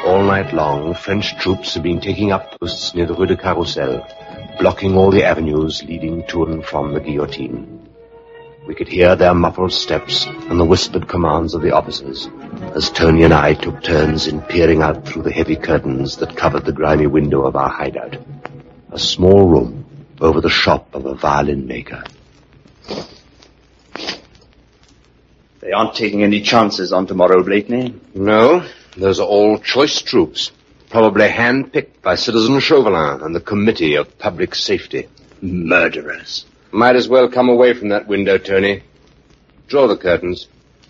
All night long, French troops have been taking up posts near the Rue de Carrousel, blocking all the avenues leading to and from the guillotine. We could hear their muffled steps and the whispered commands of the officers as Tony and I took turns in peering out through the heavy curtains that covered the grimy window of our hideout. A small room over the shop of a violin maker. They aren't taking any chances on tomorrow, Blakeney. No, those are all choice troops, probably hand-picked by Citizen Chauvelin and the Committee of Public Safety. Murderers. Might as well come away from that window, Tony. Draw the curtains.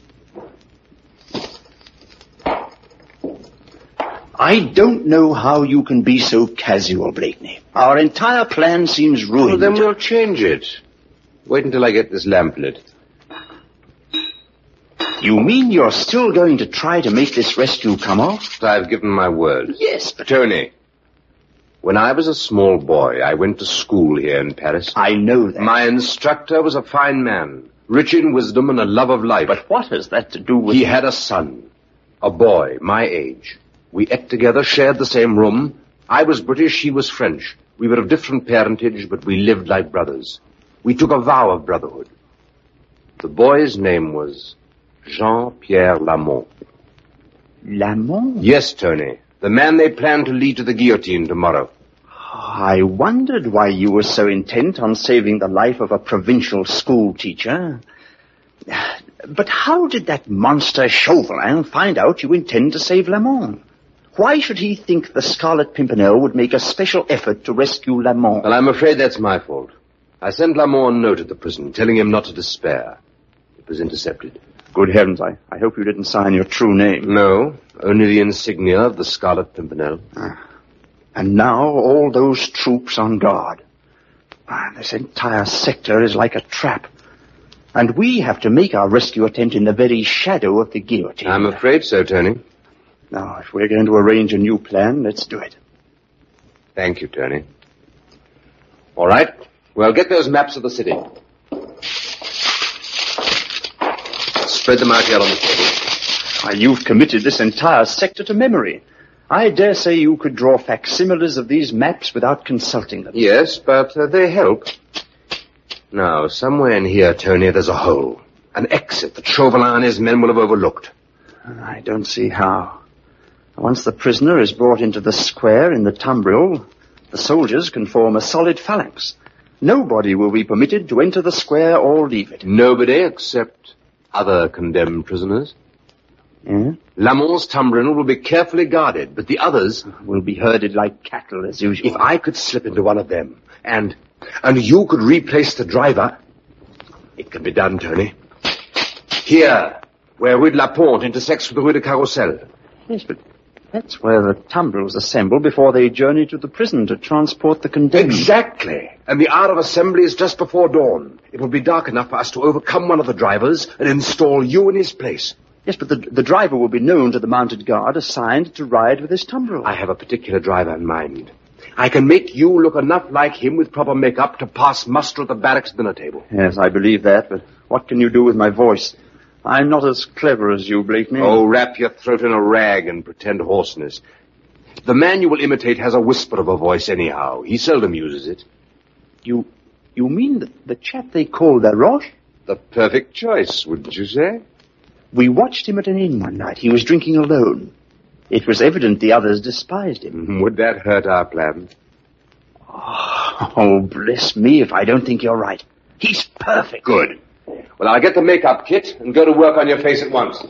I don't know how you can be so casual, Blakeney. Our entire plan seems ruined. Well, then we'll change it. Wait until I get this lamp lit. You mean you're still going to try to make this rescue come off? I've given my word. Yes, but... Tony, when I was a small boy, I went to school here in Paris. I know that. My instructor was a fine man, rich in wisdom and a love of life. But what has that to do with... He had a son, a boy, my age. We ate together, shared the same room. I was British, he was French. We were of different parentage, but we lived like brothers. We took a vow of brotherhood. The boy's name was Jean-Pierre Lamont. Lamont? Yes, Tony. The man they plan to lead to the guillotine tomorrow. I wondered why you were so intent on saving the life of a provincial school teacher. But how did that monster Chauvelin find out you intend to save Lamont? Why should he think the Scarlet Pimpernel would make a special effort to rescue Lamont? Well, I'm afraid that's my fault. I sent Lamont a note at the prison, telling him not to despair. It was intercepted. Good heavens, I hope you didn't sign your true name. No, only the insignia of the Scarlet Pimpernel. And now all those troops on guard. This entire sector is like a trap. And we have to make our rescue attempt in the very shadow of the guillotine. I'm afraid so, Tony. Now, if we're going to arrange a new plan, let's do it. Thank you, Tony. All right. Well, get those maps of the city. Spread them out here on the table. You've committed this entire sector to memory. I dare say you could draw facsimiles of these maps without consulting them. Yes, but they help. Now, somewhere in here, Tony, there's a hole. An exit that Chauvelin and his men will have overlooked. I don't see how. Once the prisoner is brought into the square in the tumbril, the soldiers can form a solid phalanx. Nobody will be permitted to enter the square or leave it. Nobody except other condemned prisoners. Yeah? Lamont's tumbril will be carefully guarded, but the others will be herded like cattle as usual. If I could slip into one of them, and you could replace the driver, it can be done, Tony. Here, where Rue de la Pont intersects with the Rue de Carrousel. Yes, but that's where the tumbrils assemble before they journey to the prison to transport the condemned. Exactly. And the hour of assembly is just before dawn. It will be dark enough for us to overcome one of the drivers and install you in his place. Yes, but the driver will be known to the mounted guard assigned to ride with his tumbril. I have a particular driver in mind. I can make you look enough like him with proper makeup to pass muster at the barracks dinner table. Yes, I believe that, but what can you do with my voice? I'm not as clever as you, Blakeney. Oh, wrap your throat in a rag and pretend hoarseness. The man you will imitate has a whisper of a voice anyhow. He seldom uses it. You mean the chap they call Laroche? The perfect choice, wouldn't you say? We watched him at an inn one night. He was drinking alone. It was evident the others despised him. Would that hurt our plan? Oh, bless me if I don't think you're right. He's perfect. Good. Well, I'll get the makeup kit and go to work on your face at once.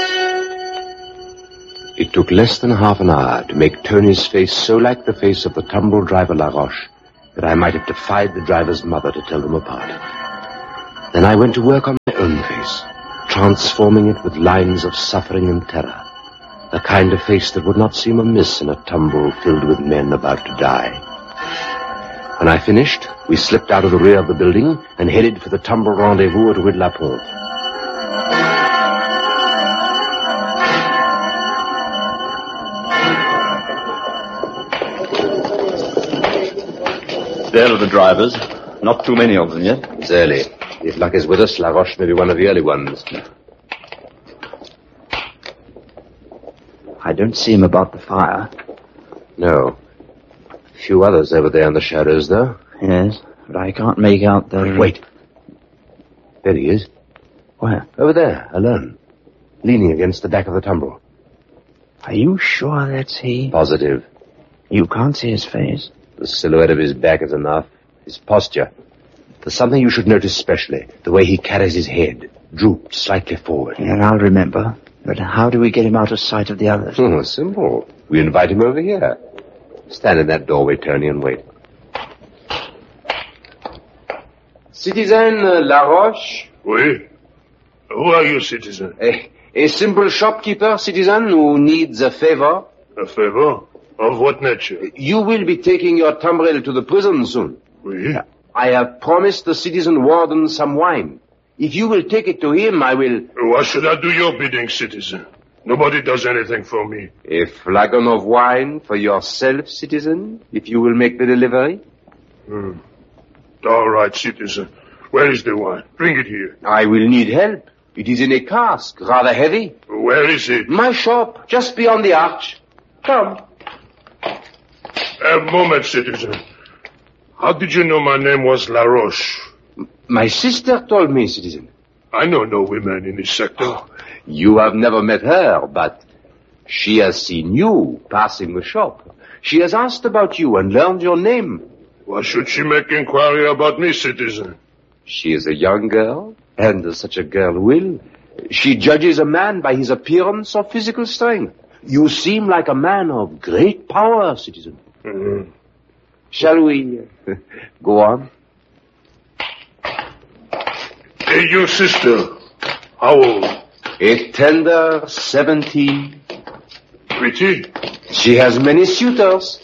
It took less than half an hour to make Tony's face so like the face of the tumbril driver Laroche that I might have defied the driver's mother to tell them apart. Then I went to work on my own face, transforming it with lines of suffering and terror, the kind of face that would not seem amiss in a tumbril filled with men about to die. When I finished, we slipped out of the rear of the building and headed for the tumbril rendezvous at Rue de la Pont. There are the drivers. Not too many of them yet. It's early. If luck is with us, Laroche may be one of the early ones. I don't see him about the fire. No. A few others over there in the shadows, though. Yes, but I can't make out the... Wait. There he is. Where? Over there, alone. Leaning against the back of the tumbrel. Are you sure that's he? Positive. You can't see his face. The silhouette of his back is enough. His posture. There's something you should notice especially. The way he carries his head. Drooped slightly forward. Yeah, I'll remember. But how do we get him out of sight of the others? Simple. We invite him over here. Stand in that doorway, Tony, and wait. Citizen Laroche? Oui. Who are you, citizen? A simple shopkeeper, citizen, who needs a favor. A favor? Of what nature? You will be taking your tumbrel to the prison soon. Oui. I have promised the citizen warden some wine. If you will take it to him, I will... Why should I do your bidding, citizen? Nobody does anything for me. A flagon of wine for yourself, citizen, if you will make the delivery? All right, citizen. Where is the wine? Bring it here. I will need help. It is in a cask, rather heavy. Where is it? My shop, just beyond the arch. Come. A moment, citizen. How did you know my name was Laroche? My sister told me, citizen. I know no women in this sector. You have never met her, but she has seen you passing the shop. She has asked about you and learned your name. Why should she make inquiry about me, citizen? She is a young girl, and as such a girl will. She judges a man by his appearance or physical strength. You seem like a man of great power, citizen. Shall we go on? Hey, your sister. How old? A tender 17. Pretty? She has many suitors.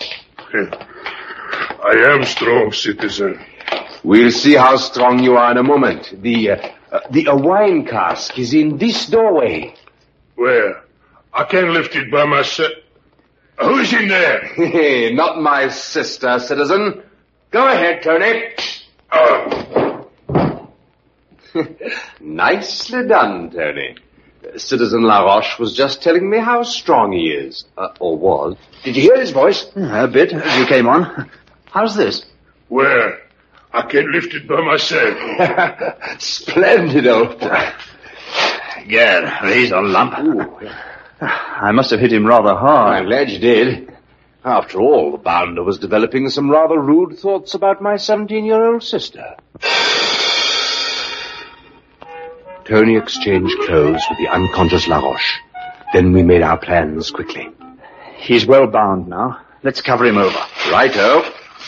I am strong, citizen. We'll see how strong you are in a moment. The wine cask is in this doorway. Where? I can't lift it by myself. Who's in there? Not my sister, citizen. Go ahead, Tony. Nicely done, Tony. Citizen Laroche was just telling me how strong he is. Or was. Did you hear his voice? A bit, as you came on. How's this? Where? I can't lift it by myself. Splendid, old boy. Good. He's a lump. Ooh. I must have hit him rather hard. I'm glad you did. After all, the bounder was developing some rather rude thoughts about my 17-year-old sister. Tony exchanged clothes with the unconscious Laroche. Then we made our plans quickly. He's well bound now. Let's cover him over. Righto.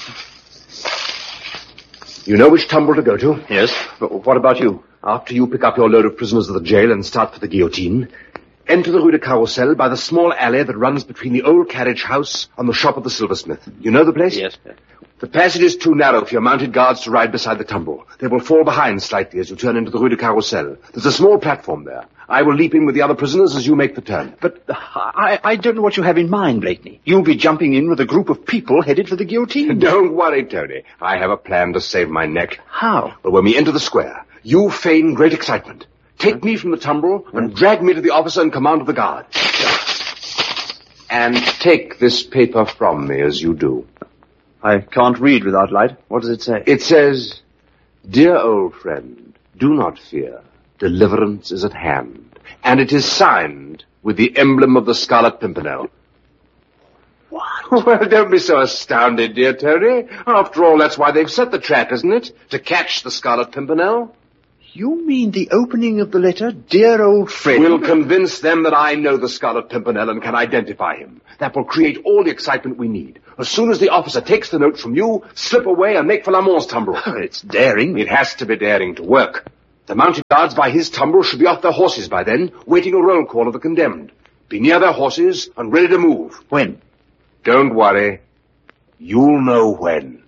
You know which tumbrel to go to? Yes, but what about you? After you pick up your load of prisoners at the jail and start for the guillotine, enter the Rue de Carrousel by the small alley that runs between the old carriage house and the shop of the silversmith. You know the place? Yes. The passage is too narrow for your mounted guards to ride beside the tumbrel. They will fall behind slightly as you turn into the Rue de Carrousel. There's a small platform there. I will leap in with the other prisoners as you make the turn. But I don't know what you have in mind, Blakeney. You'll be jumping in with a group of people headed for the guillotine. Don't worry, Tony. I have a plan to save my neck. How? Well, when we enter the square, you feign great excitement. Take me from the tumbrel and drag me to the officer in command of the guard. And take this paper from me as you do. I can't read without light. What does it say? It says, "Dear old friend, do not fear. Deliverance is at hand." And it is signed with the emblem of the Scarlet Pimpernel. What? Well, don't be so astounded, dear Tony. After all, that's why they've set the trap, isn't it? To catch the Scarlet Pimpernel. You mean the opening of the letter, dear old friend? Will convince them that I know the Scarlet Pimpernel and can identify him. That will create all the excitement we need. As soon as the officer takes the note from you, slip away and make for Lamont's tumbrel. It's daring. It has to be daring to work. The mounted guards by his tumbrel should be off their horses by then, waiting a roll call of the condemned. Be near their horses and ready to move. When? Don't worry. You'll know when.